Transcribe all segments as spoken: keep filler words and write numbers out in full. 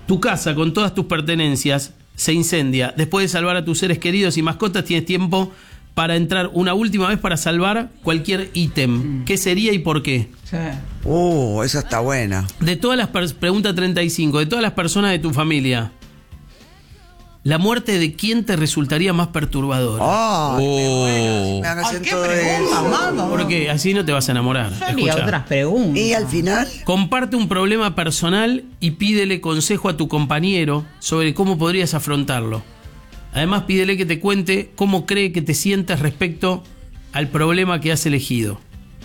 tu casa con todas tus pertenencias se incendia. Después de salvar a tus seres queridos y mascotas, tienes tiempo para entrar una última vez para salvar cualquier ítem. ¿Qué sería y por qué? Sí. Uh, esa está buena. De todas las per- pregunta treinta y cinco, de todas las personas de tu familia, ¿la muerte de quién te resultaría más perturbadora? Oh, Oh. me hagas Ay, en qué todo pregunta, eso. mamá. Porque así no te vas a enamorar. Yo haría Escucha. otras preguntas. Y al final, Comparte un problema personal y pídele consejo a tu compañero sobre cómo podrías afrontarlo. Además, pídele que te cuente cómo cree que te sientes respecto al problema que has elegido.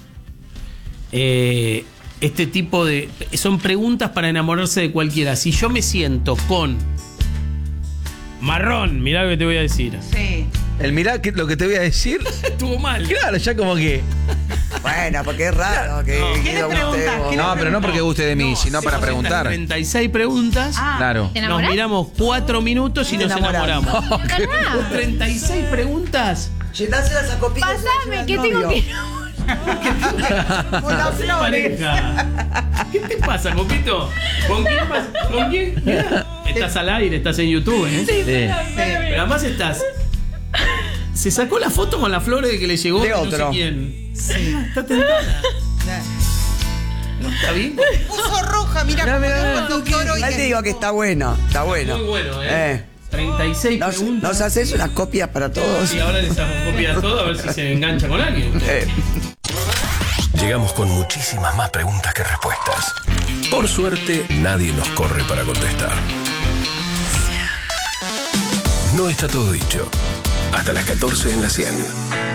Eh, este tipo de... Son preguntas para enamorarse de cualquiera. Si yo me siento con marrón, mirá lo que te voy a decir. Sí. El mirá que, lo que te voy a decir. Estuvo mal. Claro, ya como que. bueno, porque es raro que, No. que ¿Qué le diga preguntas? usted, ¿Qué le No, pero no porque guste de mí, sino para Hacemos preguntar. estas treinta y seis preguntas. Ah, Claro. ¿te Nos enamorás? miramos cuatro minutos y Te nos enamoramos. enamoramos. ¿Verdad? treinta y seis preguntas. Llenáselas a copitas. Pasame, que tengo que... Con las flores. Pareja. ¿Qué te pasa, Copito? ¿Con quién vas? ¿Con quién? Mirá, estás al aire, estás en YouTube, ¿eh? Sí. Pero además estás. Se sacó la foto con las flores de que le llegó De no otro. sé quién. Sí. Está tentada. ¿No está bien? Puso roja, mira cómo el doctor hoy. Ahí te digo que está bueno, está bueno. Muy bueno, ¿eh? Eh. treinta y seis ¿Nos, preguntas. ¿Nos haces unas copias para todos? Y ahora les hago copia a todo a ver si se engancha con alguien. Eh. Llegamos con muchísimas más preguntas que respuestas. Por suerte, nadie nos corre para contestar. No está todo dicho. Hasta las catorce en la cien.